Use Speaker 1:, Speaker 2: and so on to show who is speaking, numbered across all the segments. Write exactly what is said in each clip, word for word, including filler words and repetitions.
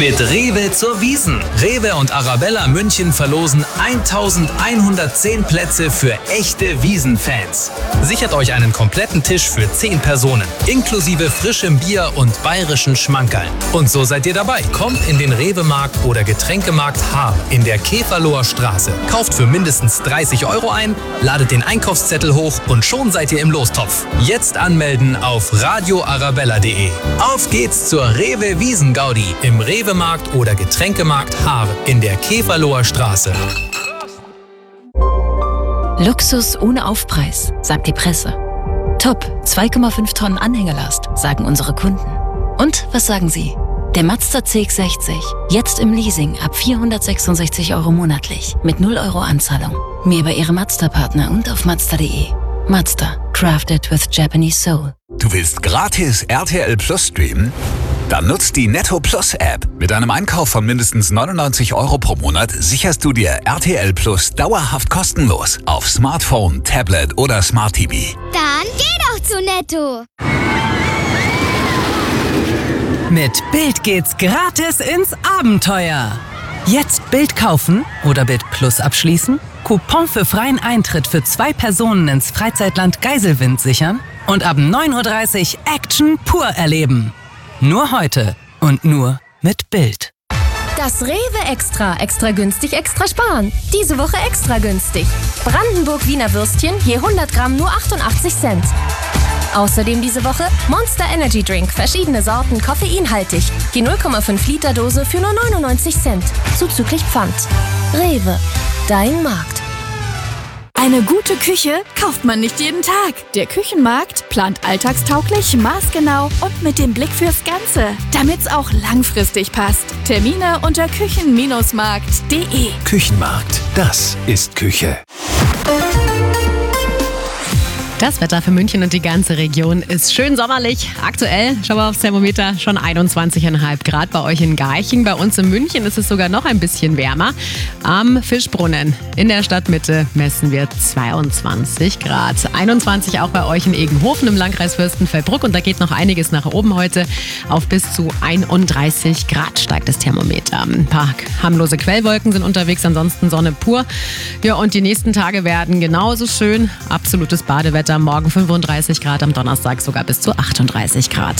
Speaker 1: Mit Rewe zur Wiesn. Rewe und Arabella München verlosen eintausendeinhundertzehn Plätze für echte Wiesn-Fans. Sichert euch einen kompletten Tisch für zehn Personen, inklusive frischem Bier und bayerischen Schmankerln. Und so seid ihr dabei. Kommt in den Rewe-Markt oder Getränkemarkt Haar in der Käferloher Straße. Kauft für mindestens dreißig Euro ein, ladet den Einkaufszettel hoch und schon seid ihr im Lostopf. Jetzt anmelden auf radio arabella punkt de. Auf geht's zur Rewe Wiesn-Gaudi im Rewe-Markt oder Getränkemarkt Haar in der Käferloher Straße.
Speaker 2: Luxus ohne Aufpreis, sagt die Presse. Top, zwei Komma fünf Tonnen Anhängerlast, sagen unsere Kunden. Und was sagen Sie? Der Mazda C X sechzig, jetzt im Leasing ab vierhundertsechsundsechzig Euro monatlich mit null Euro Anzahlung. Mehr bei Ihrem Mazda-Partner und auf mazda punkt de. Mazda, crafted with Japanese soul.
Speaker 3: Du willst gratis R T L Plus streamen? Dann nutzt die Netto Plus App. Mit einem Einkauf von mindestens neunundneunzig Euro pro Monat sicherst du dir R T L Plus dauerhaft kostenlos auf Smartphone, Tablet oder Smart T V.
Speaker 4: Dann geh doch zu Netto!
Speaker 5: Mit Bild geht's gratis ins Abenteuer. Jetzt Bild kaufen oder Bild Plus abschließen, Coupon für freien Eintritt für zwei Personen ins Freizeitland Geiselwind sichern und ab neun Uhr dreißig Action pur erleben. Nur heute und nur mit Bild.
Speaker 6: Das Rewe Extra. Extra günstig, extra sparen. Diese Woche extra günstig. Brandenburg Wiener Würstchen, je hundert Gramm nur achtundachtzig Cent. Außerdem diese Woche Monster Energy Drink, verschiedene Sorten, koffeinhaltig. Die null Komma fünf Liter Dose für nur neunundneunzig Cent. Zuzüglich Pfand. Rewe, dein Markt.
Speaker 7: Eine gute Küche kauft man nicht jeden Tag. Der Küchenmarkt plant alltagstauglich, maßgenau und mit dem Blick fürs Ganze, damit's auch langfristig passt. Termine unter küchen Markt punkt de.
Speaker 8: Küchenmarkt, das ist Küche.
Speaker 9: Das Wetter für München und die ganze Region ist schön sommerlich. Aktuell, schauen wir aufs Thermometer, schon einundzwanzig Komma fünf Grad bei euch in Garching. Bei uns in München ist es sogar noch ein bisschen wärmer. Am Fischbrunnen in der Stadtmitte messen wir zweiundzwanzig Grad. einundzwanzig auch bei euch in Egenhofen im Landkreis Fürstenfeldbruck. Und da geht noch einiges nach oben heute. Auf bis zu einunddreißig Grad steigt das Thermometer. Ein paar harmlose Quellwolken sind unterwegs, ansonsten Sonne pur. Ja, und die nächsten Tage werden genauso schön. Absolutes Badewetter. Morgen fünfunddreißig Grad, am Donnerstag sogar bis zu achtunddreißig Grad.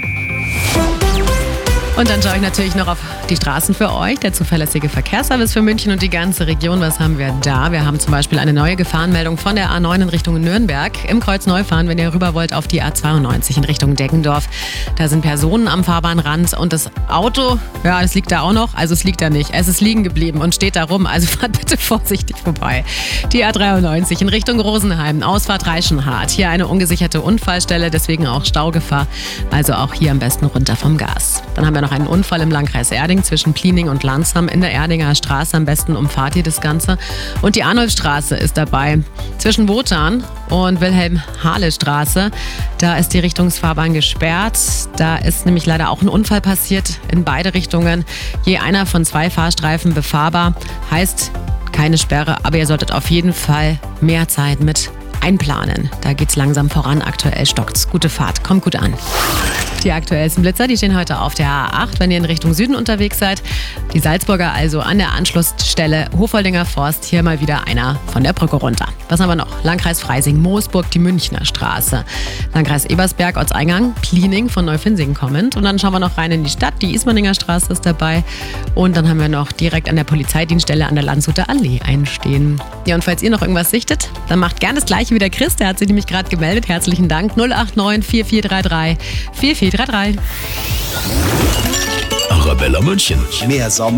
Speaker 9: Und dann schaue ich natürlich noch auf die Straßen für euch, der zuverlässige Verkehrsservice für München und die ganze Region. Was haben wir da? Wir haben zum Beispiel eine neue Gefahrenmeldung von der A neun in Richtung Nürnberg. Im Kreuz Neufahren, wenn ihr rüber wollt auf die A zweiundneunzig in Richtung Deggendorf. Da sind Personen am Fahrbahnrand und das Auto, ja, das liegt da auch noch. Also es liegt da nicht. Es ist liegen geblieben und steht da rum. Also fahrt bitte vorsichtig vorbei. Die A dreiundneunzig in Richtung Rosenheim, Ausfahrt Reichenhard. Hier eine ungesicherte Unfallstelle, deswegen auch Staugefahr. Also auch hier am besten runter vom Gas. Dann haben wir noch einen Unfall im Landkreis Erding zwischen Pliening und Landsham in der Erdinger Straße. Am besten umfahrt ihr das Ganze. Und die Arnulfstraße ist dabei. Zwischen Wotan und Wilhelm-Hahle-Straße. Da ist die Richtungsfahrbahn gesperrt. Da ist nämlich leider auch ein Unfall passiert in beide Richtungen. Je einer von zwei Fahrstreifen befahrbar. Heißt keine Sperre, aber ihr solltet auf jeden Fall mehr Zeit mit einplanen. Da geht's langsam voran. Aktuell stockt's. Gute Fahrt. Kommt gut an. Die aktuellsten Blitzer, die stehen heute auf der A acht, wenn ihr in Richtung Süden unterwegs seid. Die Salzburger also an der Anschlussstelle Hofoldinger Forst. Hier mal wieder einer von der Brücke runter. Was haben wir noch? Landkreis Freising, Moosburg, die Münchner Straße. Landkreis Ebersberg, Ortseingang, Pliening von Neufinsing kommend. Und dann schauen wir noch rein in die Stadt. Die Ismaninger Straße ist dabei. Und dann haben wir noch direkt an der Polizeidienststelle an der Landshuter Allee einstehen. Ja, und falls ihr noch irgendwas sichtet, dann macht gerne das Gleiche wie der Chris. Der hat sich nämlich gerade gemeldet. Herzlichen Dank. null acht neun vier vier drei drei vier vier drei drei.
Speaker 8: Arabella München.
Speaker 10: Mehr Sommer.